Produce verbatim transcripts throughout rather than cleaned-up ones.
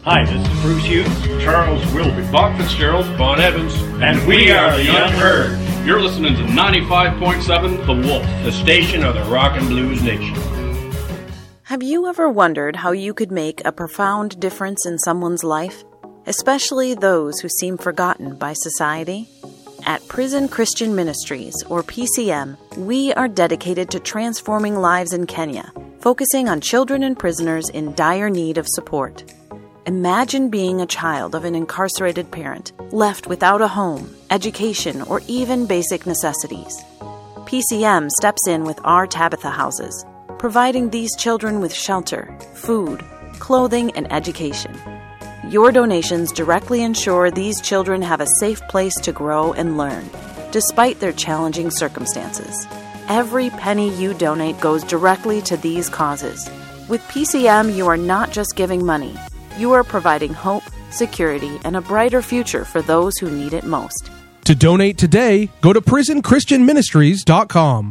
Hi, this is Bruce Hughes, Charles Wilby, Bob Fitzgerald, Vaughn Evans, and we are the Young Herd. You're listening to ninety-five point seven The Wolf, the station of the Rock and Blues Nation. Have you ever wondered how you could make a profound difference in someone's life, especially those who seem forgotten by society? At Prison Christian Ministries, or P C M, we are dedicated to transforming lives in Kenya, focusing on children and prisoners in dire need of support. Imagine being a child of an incarcerated parent, left without a home, education, or even basic necessities. P C M steps in with our Tabitha houses, providing these children with shelter, food, clothing, and education. Your donations directly ensure these children have a safe place to grow and learn, despite their challenging circumstances. Every penny you donate goes directly to these causes. With P C M, you are not just giving money. You are providing hope, security, and a brighter future for those who need it most. To donate today, go to prison christian ministries dot com.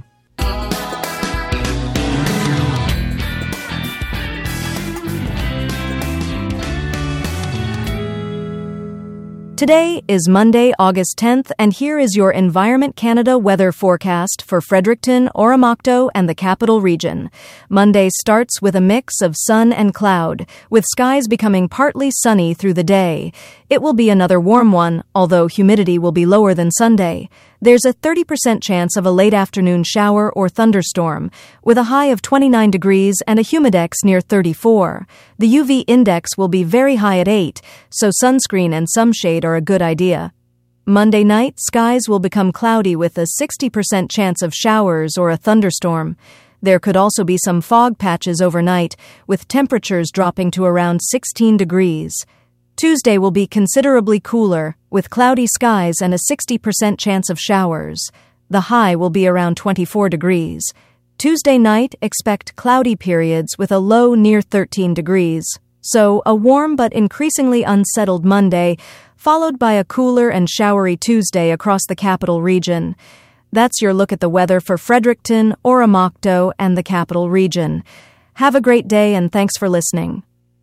Today is Monday, August tenth, and here is your Environment Canada weather forecast for Fredericton, Oromocto, and the Capital Region. Monday starts with a mix of sun and cloud, with skies becoming partly sunny through the day. It will be another warm one, although humidity will be lower than Sunday. There's a thirty percent chance of a late afternoon shower or thunderstorm, with a high of twenty-nine degrees and a humidex near thirty-four. The U V index will be very high at eight, so sunscreen and some shade are a good idea. Monday night, skies will become cloudy with a sixty percent chance of showers or a thunderstorm. There could also be some fog patches overnight, with temperatures dropping to around sixteen degrees. Tuesday will be considerably cooler, with cloudy skies and a sixty percent chance of showers. The high will be around twenty-four degrees. Tuesday night, expect cloudy periods with a low near thirteen degrees. So, a warm but increasingly unsettled Monday, followed by a cooler and showery Tuesday across the Capital Region. That's your look at the weather for Fredericton, Oromocto, and the Capital Region. Have a great day and thanks for listening.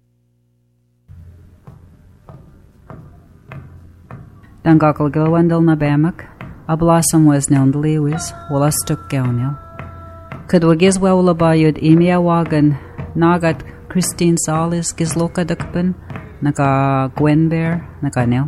Dan gakal gilwendel na bemak, a blossom was known lewis, wala stuk gaunil. Could we giz wawla bayud emia wagon, nagat Christine Salis gizloka dukban, naka Gwenbear, naka nil.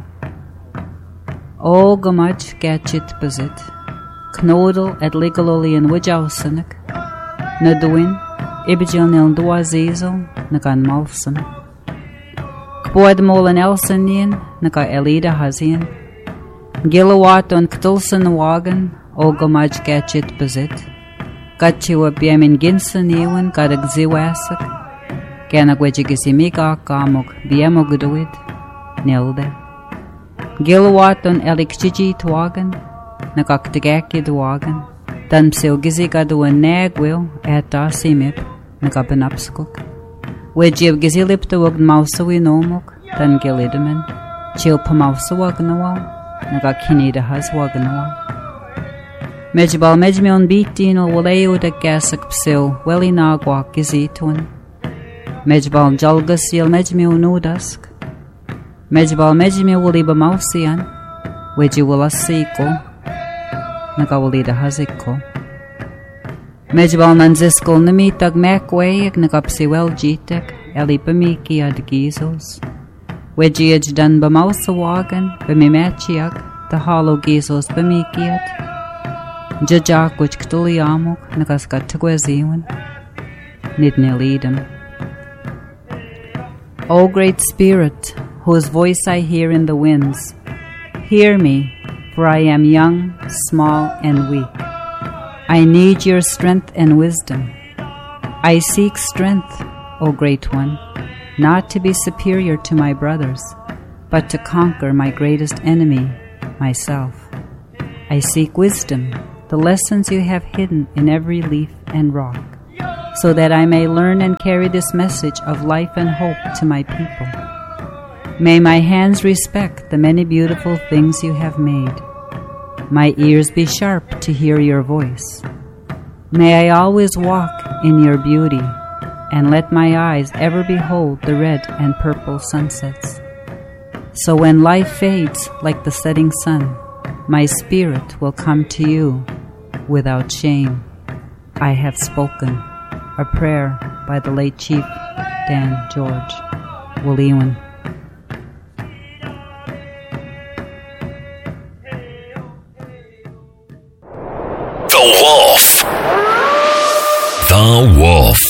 O gamaj gatchit bazit, knodel et legaloli en wajausanik, naduin, ibijil nil duazizel, naka malson. Kboed molen elsenien, naka elida hazien. Gilawat on ktulsen wagen, o gamaj gatchit bazit. Gatchiwa biamin ginsen ewan gadag ziwasak. Ganag wejigisimika kamok biamogduid, nilde. Gilawat on elikchiji twagen, nakaktigaki dwagen. Dan psil gizigadu en nagwil et dasimip, nakabanapskuk. Wejib gizilipta wag mausawi nomok, dan gilidamen. Chil pamausawagnawal. Naga kinida has waganawal. Mejbal mejmion bitin o waleo da gasak psil weli nagwak gizitun. Mejbal jalgas yel mejmio nudask. Mejbal mejmio waliba mausian. Weji walasiko. Naga walida haziko. Mejbal nanziskol namitag mekwayag nagapsi wel jitek elipamiki ad gizos. Wejiaj dan bamausa wagan, bamimachiak, the hollow gizos bamikiat. Jajak which ktuliamuk, nagaskat tagwaziwan. Nidnilidam. O great spirit, whose voice I hear in the winds, hear me, for I am young, small, and weak. I need your strength and wisdom. I seek strength, O great one, not to be superior to my brothers, but to conquer my greatest enemy, myself. I seek wisdom, the lessons you have hidden in every leaf and rock, so that I may learn and carry this message of life and hope to my people. May my hands respect the many beautiful things you have made. My ears be sharp to hear your voice. May I always walk in your beauty and let my eyes ever behold the red and purple sunsets. So when life fades like the setting sun, my spirit will come to you without shame. I have spoken. A prayer by the late Chief Dan George Woliwan. The Wolf. The Wolf.